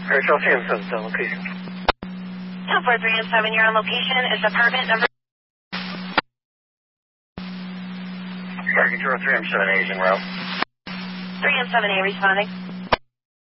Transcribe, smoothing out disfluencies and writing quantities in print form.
Control 3 and 7, location. 1043 and 7, you're on location. It's apartment number... Control 3 and 7A is en route. 3 and 7A responding.